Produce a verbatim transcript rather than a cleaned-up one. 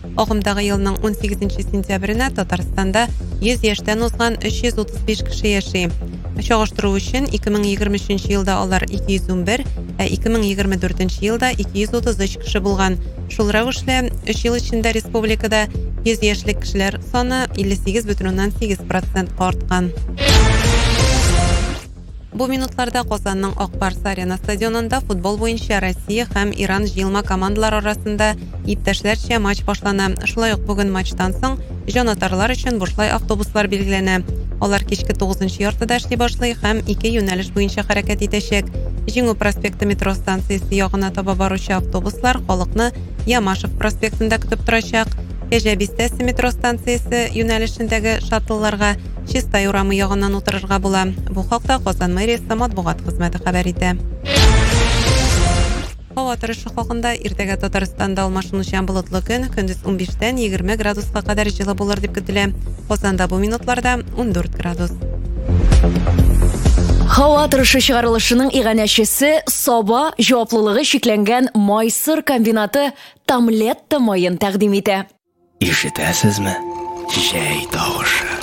Агымдагы елның он сигезенче сентябренә Татарстанда йөз яшьтән узган өч йөз утыз биш кеше яши. Чагыштыру өчен ике мең егерме өченче елда алар ике йөз унбер, ә ике мең егерме дүртенче елда ике йөз утыз өч кеше булган. Шул рәвешле өч ел эчендә республикада йөз яшьлек кешеләр саны илле сигез бөтен уннан сигез процентка арткан. Бу минутларда Казанның Ак Барс арена стадионында футбол буенча Россия һәм Иран җыелма командалар арасында иптәшләрчә матч башлана. Шулай ук бүген матчтан соң җанатарлар өчен бушлай автобуслар билгеләнә. Алар кичке тугызынчы яртыда эшли башлый һәм ике юнәлеш буенча хәрәкәт итәчәк. Җиңү проспекты метро станциясе ягына таба баручы автобуслар халыкны Ямашев проспектында көтеп торачак. Кәҗә Бистәсе метро станциясе юнәлешендәге шаттлларга Чистай урамы ягыннан утырырга була. Бу хакта Казан мэриясе матбугат хезмәте хәбәр итә. Һава торышы хакында иртәгә Татарстанда алмашынучан болытлы көн, көндез он биштән егерме градуска кадәр җылы булыр дип көтелә. Казанда бу минутларда он дүрт градус. Һава торышы чыгарылышының иганәчесе Саба җаваплылыгы шикләнгән майсыр комбинаты Тамлетта майын тәкъдим итә. Ишетәсезме? Җәй тавышы.